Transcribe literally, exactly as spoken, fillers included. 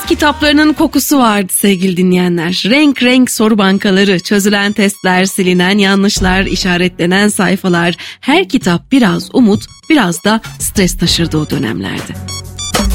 kitaplarının kokusu vardı sevgili dinleyenler. Renk renk soru bankaları, çözülen testler, silinen yanlışlar, işaretlenen sayfalar. Her kitap biraz umut, biraz da stres taşırdı o dönemlerde.